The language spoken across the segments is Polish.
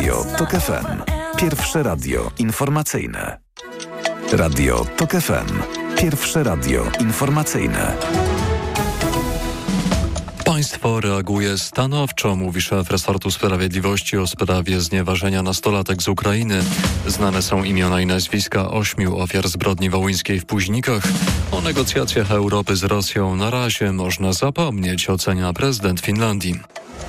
Radio TOK FM. Pierwsze radio informacyjne. Radio TOK FM. Pierwsze radio informacyjne. Państwo reaguje stanowczo, mówi szef resortu sprawiedliwości o sprawie znieważenia nastolatek z Ukrainy. Znane są imiona i nazwiska 8 ofiar zbrodni wołyńskiej w Późnikach. O negocjacjach Europy z Rosją na razie można zapomnieć, ocenia prezydent Finlandii.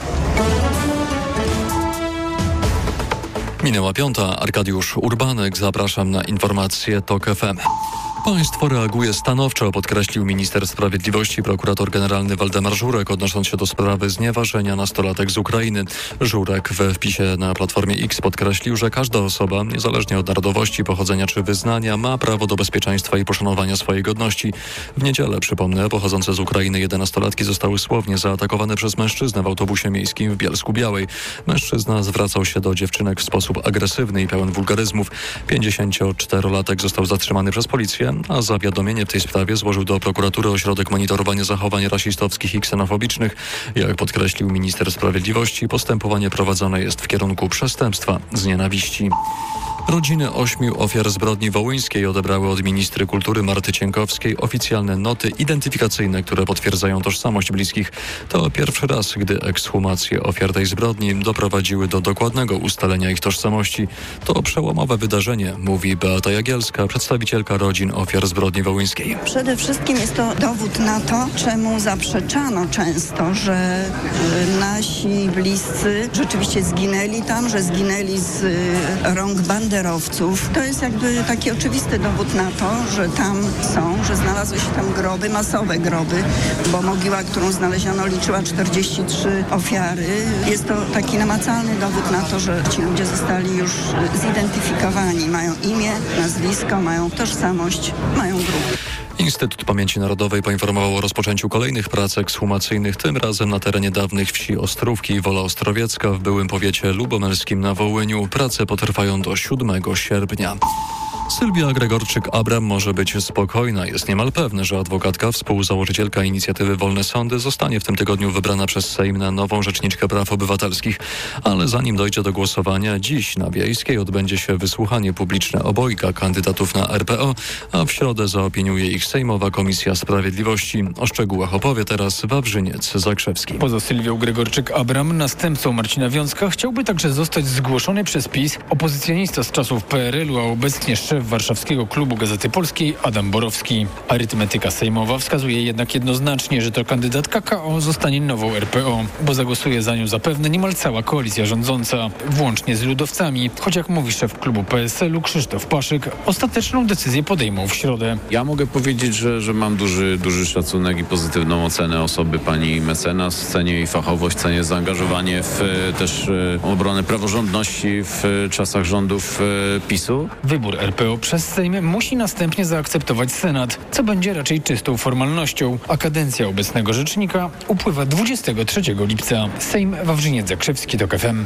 Minęła 5. Arkadiusz Urbanek. Zapraszam na informacje TOK FM. Państwo reaguje stanowczo, podkreślił minister sprawiedliwości prokurator generalny Waldemar Żurek, odnosząc się do sprawy znieważenia nastolatek z Ukrainy. Żurek we wpisie na Platformie X podkreślił, że każda osoba, niezależnie od narodowości, pochodzenia czy wyznania, ma prawo do bezpieczeństwa i poszanowania swojej godności. W niedzielę, przypomnę, pochodzące z Ukrainy 11-latki zostały słownie zaatakowane przez mężczyznę w autobusie miejskim w Bielsku-Białej. Mężczyzna zwracał się do dziewczynek w sposób agresywny i pełen wulgaryzmów. 54-latek został zatrzymany przez policję, a zawiadomienie w tej sprawie złożył do prokuratury Ośrodek Monitorowania Zachowań Rasistowskich i Ksenofobicznych. Jak podkreślił minister sprawiedliwości, postępowanie prowadzone jest w kierunku przestępstwa z nienawiści. Rodziny 8 ofiar zbrodni wołyńskiej odebrały od ministry kultury Marty Cienkowskiej oficjalne noty identyfikacyjne, które potwierdzają tożsamość bliskich. To pierwszy raz, gdy ekshumacje ofiar tej zbrodni doprowadziły do dokładnego ustalenia ich tożsamości. To przełomowe wydarzenie, mówi Beata Jagielska, przedstawicielka rodzin ofiar zbrodni wołyńskiej. Przede wszystkim jest to dowód na to, czemu zaprzeczano często, że nasi bliscy rzeczywiście zginęli tam, że zginęli z rąk banderowców. To jest jakby taki oczywisty dowód na to, że tam są, że znalazły się tam groby, masowe groby, bo mogiła, którą znaleziono, liczyła 43 ofiary. Jest to taki namacalny dowód na to, że ci ludzie zostali już zidentyfikowani. Mają imię, nazwisko, mają tożsamość, mają grób. Instytut Pamięci Narodowej poinformował o rozpoczęciu kolejnych prac ekshumacyjnych, tym razem na terenie dawnych wsi Ostrówki i Wola Ostrowiecka w byłym powiecie lubomelskim na Wołyniu. Prace potrwają do 7 sierpnia. Sylwia Gregorczyk-Abram może być spokojna. Jest niemal pewne, że adwokatka, współzałożycielka inicjatywy Wolne Sądy, zostanie w tym tygodniu wybrana przez Sejm na nową rzeczniczkę praw obywatelskich. Ale zanim dojdzie do głosowania, dziś na Wiejskiej odbędzie się wysłuchanie publiczne obojga kandydatów na RPO, a w środę zaopiniuje ich Sejmowa Komisja Sprawiedliwości. O szczegółach opowie teraz Wawrzyniec Zakrzewski. Poza Sylwią Gregorczyk-Abram następcą Marcina Wiącka chciałby także zostać zgłoszony przez PiS opozycjonista z czasów PRL-u, a obecnie szef warszawskiego klubu Gazety Polskiej Adam Borowski. Arytmetyka sejmowa wskazuje jednak jednoznacznie, że to kandydat KKO zostanie nową RPO, bo zagłosuje za nią zapewne niemal cała koalicja rządząca, włącznie z ludowcami, choć jak mówi szef klubu PSL-u Krzysztof Paszyk, ostateczną decyzję podejmą w środę. Ja mogę powiedzieć, że mam duży szacunek i pozytywną ocenę osoby pani mecenas, cenię jej fachowość, cenię zaangażowanie w też obronę praworządności w czasach rządów PiS-u. Wybór RPO przez Sejm musi następnie zaakceptować Senat, co będzie raczej czystą formalnością, a kadencja obecnego rzecznika upływa 23 lipca. Sejm, Wawrzyniec Zakrzewski, TOK FM.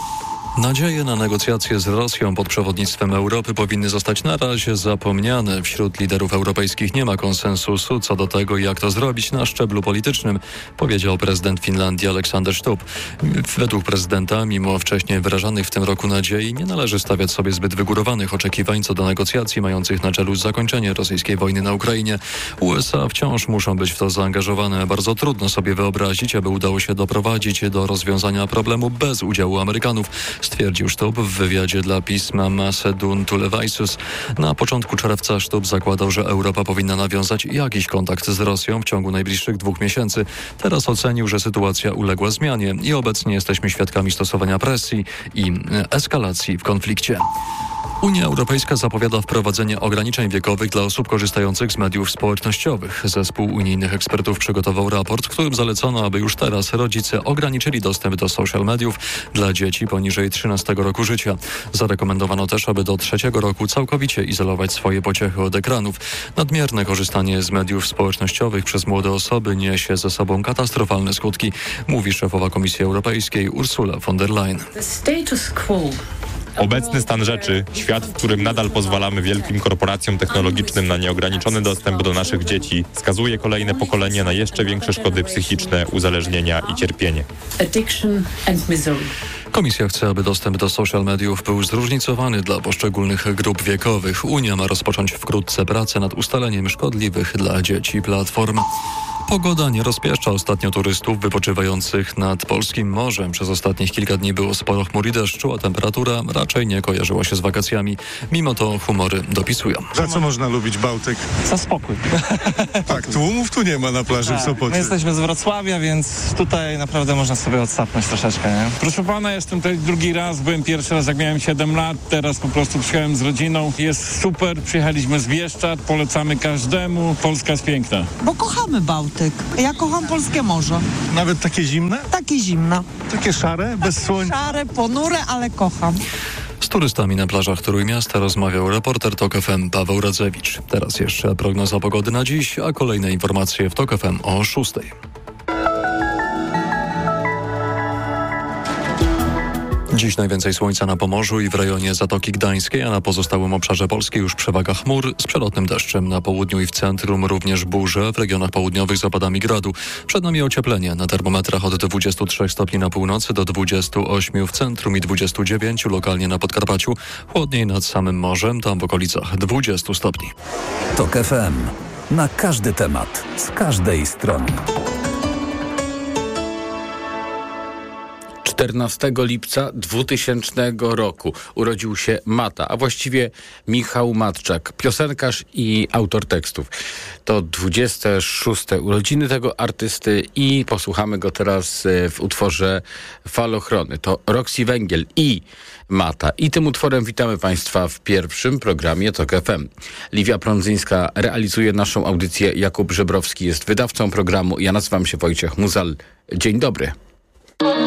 Nadzieje na negocjacje z Rosją pod przewodnictwem Europy powinny zostać na razie zapomniane. Wśród liderów europejskich nie ma konsensusu co do tego, jak to zrobić na szczeblu politycznym, powiedział prezydent Finlandii Aleksander Stubb. Według prezydenta, mimo wcześniej wyrażanych w tym roku nadziei, nie należy stawiać sobie zbyt wygórowanych oczekiwań co do negocjacji mających na celu zakończenie rosyjskiej wojny na Ukrainie. USA wciąż muszą być w to zaangażowane. Bardzo trudno sobie wyobrazić, aby udało się doprowadzić do rozwiązania problemu bez udziału Amerykanów, stwierdził Stubb w wywiadzie dla pisma Macedon Tulevaisus. Na początku czerwca Stubb zakładał, że Europa powinna nawiązać jakiś kontakt z Rosją w ciągu najbliższych 2 miesięcy. Teraz ocenił, że sytuacja uległa zmianie i obecnie jesteśmy świadkami stosowania presji i eskalacji w konflikcie. Unia Europejska zapowiada wprowadzenie ograniczeń wiekowych dla osób korzystających z mediów społecznościowych. Zespół unijnych ekspertów przygotował raport, w którym zalecono, aby już teraz rodzice ograniczyli dostęp do social mediów dla dzieci poniżej 13 roku życia. Zarekomendowano też, aby do 3 roku całkowicie izolować swoje pociechy od ekranów. Nadmierne korzystanie z mediów społecznościowych przez młode osoby niesie ze sobą katastrofalne skutki, mówi szefowa Komisji Europejskiej Ursula von der Leyen. Obecny stan rzeczy, świat, w którym nadal pozwalamy wielkim korporacjom technologicznym na nieograniczony dostęp do naszych dzieci, skazuje kolejne pokolenia na jeszcze większe szkody psychiczne, uzależnienia i cierpienie. Komisja chce, aby dostęp do social mediów był zróżnicowany dla poszczególnych grup wiekowych. Unia ma rozpocząć wkrótce pracę nad ustaleniem szkodliwych dla dzieci platform. Pogoda nie rozpieszcza ostatnio turystów wypoczywających nad polskim morzem. Przez ostatnich kilka dni było sporo chmur i deszczu, a temperatura raczej nie kojarzyła się z wakacjami. Mimo to humory dopisują. Za co można lubić Bałtyk? Za spokój. Tak, tłumów tu nie ma na plaży w Sopocie. My jesteśmy z Wrocławia, więc tutaj naprawdę można sobie odsapnąć troszeczkę, nie? Proszę pana, jestem tutaj drugi raz, byłem pierwszy raz jak miałem 7 lat, teraz po prostu przyjechałem z rodziną. Jest super, przyjechaliśmy z Bieszczad, polecamy każdemu. Polska jest piękna. Bo kochamy Bałtyk. Ja kocham polskie morze. Nawet takie zimne? Takie zimne. Takie szare? Bez słońca? Szare, ponure, ale kocham. Z turystami na plażach Trójmiasta rozmawiał reporter TOK FM Paweł Radzewicz. Teraz jeszcze prognoza pogody na dziś, a kolejne informacje w TOK FM o 6. Dziś najwięcej słońca na Pomorzu i w rejonie Zatoki Gdańskiej, a na pozostałym obszarze Polski już przewaga chmur z przelotnym deszczem. Na południu i w centrum również burze, w regionach południowych z opadami gradu. Przed nami ocieplenie. Na termometrach od 23 stopni na północy do 28 w centrum i 29 lokalnie na Podkarpaciu. Chłodniej nad samym morzem, tam w okolicach 20 stopni. TOK FM. Na każdy temat, z każdej strony. 14 lipca 2000 roku urodził się Mata, a właściwie Michał Matczak, piosenkarz i autor tekstów. To 26. urodziny tego artysty i posłuchamy go teraz w utworze Falochrony. To Roxy Węgiel i Mata. I tym utworem witamy Państwa w pierwszym programie TOK FM. Liwia Prądzyńska realizuje naszą audycję, Jakub Żebrowski jest wydawcą programu. Ja nazywam się Wojciech Muzal. Dzień dobry.